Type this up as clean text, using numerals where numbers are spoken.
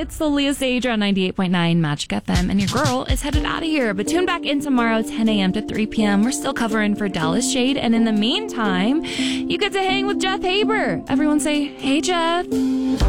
It's the Leah Sage on 98.9 Magic FM, and your girl is headed out of here. But tune back in tomorrow, 10 a.m. to 3 p.m. We're still covering for Dallas Shade, and in the meantime, you get to hang with Jeff Haber. Everyone say, hey, Jeff.